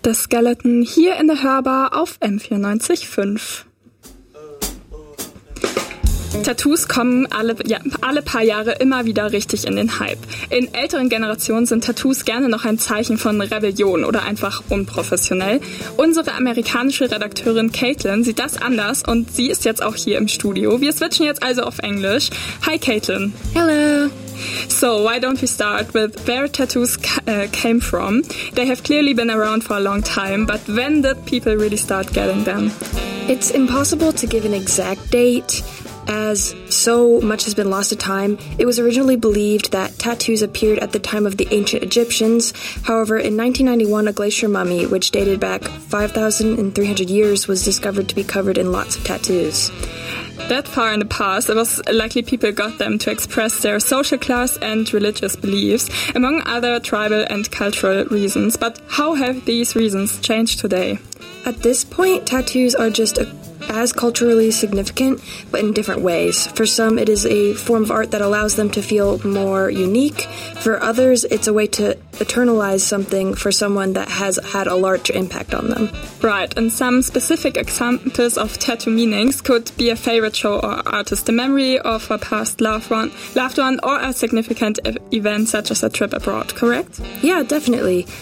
The Skeleton hier in der Hörbar auf M94.5. Tattoos kommen alle paar Jahre immer wieder richtig in den Hype. In älteren Generationen sind Tattoos gerne noch ein Zeichen von Rebellion oder einfach unprofessionell. Unsere amerikanische Redakteurin Caitlin sieht das anders und sie ist jetzt auch hier im Studio. Wir switchen jetzt also auf Englisch. Hi Caitlin. Hello. So, why don't we start with where tattoos came from? They have clearly been around for a long time, but when did people really start getting them? It's impossible to give an exact date, as so much has been lost to time. It was originally believed that tattoos appeared at the time of the ancient Egyptians. However, in 1991, a glacier mummy, which dated back 5,300 years, was discovered to be covered in lots of tattoos. That far in the past, it was likely people got them to express their social class and religious beliefs, among other tribal and cultural reasons. But how have these reasons changed today? At this point, tattoos are just as culturally significant, but in different ways. For some, it is a form of art that allows them to feel more unique. For others, it's a way to eternalize something for someone that has had a large impact on them. Right, and some specific examples of tattoo meanings could be a favorite show or artist, a memory of a past loved one, or a significant event such as a trip abroad, correct? Yeah, definitely.